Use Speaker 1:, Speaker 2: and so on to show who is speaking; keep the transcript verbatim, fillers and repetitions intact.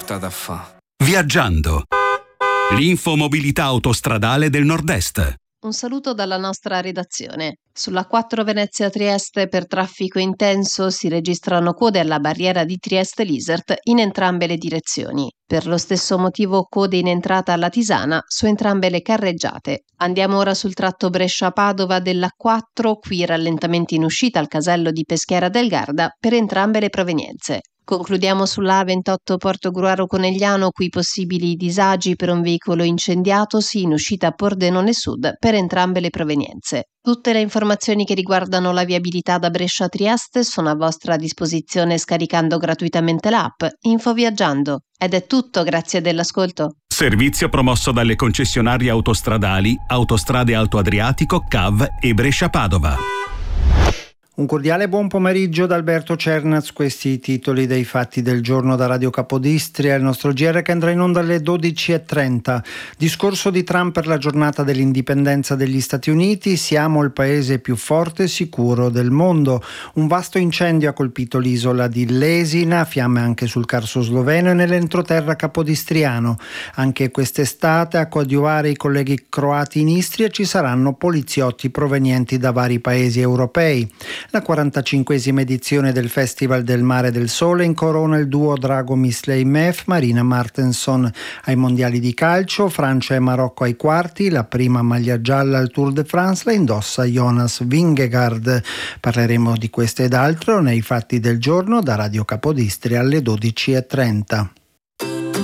Speaker 1: portata a fa.
Speaker 2: Viaggiando. L'infomobilità autostradale del Nord-Est.
Speaker 3: Un saluto dalla nostra redazione. Sulla quattro Venezia-Trieste per traffico intenso si registrano code alla barriera di Trieste-Lisert in entrambe le direzioni. Per lo stesso motivo code in entrata alla Tisana su entrambe le carreggiate. Andiamo ora sul tratto Brescia-Padova della quattro, qui rallentamenti in uscita al casello di Peschiera del Garda per entrambe le provenienze. Concludiamo sulla A ventotto Portogruaro-Conegliano, qui possibili disagi per un veicolo incendiatosi in uscita a Pordenone Sud per entrambe le provenienze. Tutte le informazioni che riguardano la viabilità da Brescia a Trieste sono a vostra disposizione scaricando gratuitamente l'app Infoviaggiando. Ed è tutto, grazie dell'ascolto.
Speaker 2: Servizio promosso dalle concessionarie autostradali Autostrade Alto Adriatico, C A V e Brescia-Padova.
Speaker 4: Un cordiale buon pomeriggio da Alberto Cernaz, questi i titoli dei fatti del giorno da Radio Capodistria, il nostro G R che andrà in onda alle dodici e trenta. Discorso di Trump per la giornata dell'indipendenza degli Stati Uniti, siamo il paese più forte e sicuro del mondo. Un vasto incendio ha colpito l'isola di Lesina, fiamme anche sul Carso sloveno e nell'entroterra capodistriano. Anche quest'estate a coadiuvare i colleghi croati in Istria ci saranno poliziotti provenienti da vari paesi europei. La quarantacinquesima edizione del Festival del Mare e del Sole incorona il duo Drago-Mislej-Mef, Marina Martenson. Ai mondiali di calcio, Francia e Marocco ai quarti, la prima maglia gialla al Tour de France la indossa Jonas Vingegaard. Parleremo di questo ed altro nei fatti del giorno da Radio Capodistria alle dodici e trenta.